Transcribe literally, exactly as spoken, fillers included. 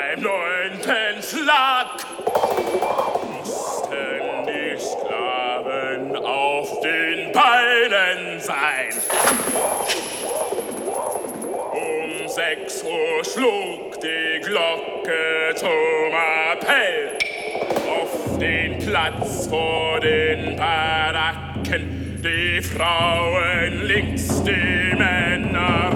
beim neunten Schlag mussten die Sklaven auf den Beinen sein. Um sechs Uhr schlug die Glocke zum Appell auf den Platz vor den Baracken, die Frauen links, die Männer